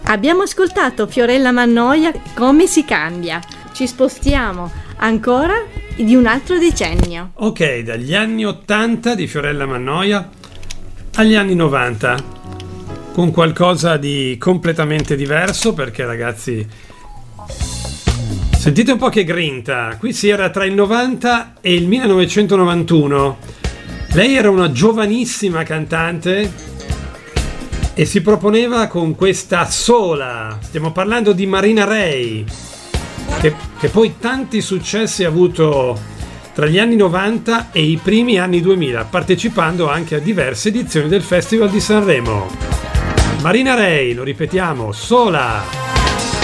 Abbiamo ascoltato Fiorella Mannoia, Come si cambia. Ci spostiamo ancora di un altro decennio. Ok, dagli anni 80 di Fiorella Mannoia agli anni 90, con qualcosa di completamente diverso, perché ragazzi, sentite un po' che grinta. Qui si era tra il 90 e il 1991. Lei era una giovanissima cantante e si proponeva con questa sola. Stiamo parlando di Marina Ray, che poi tanti successi ha avuto tra gli anni 90 e i primi anni 2000, partecipando anche a diverse edizioni del Festival di Sanremo. Marina Ray, lo ripetiamo, Sola.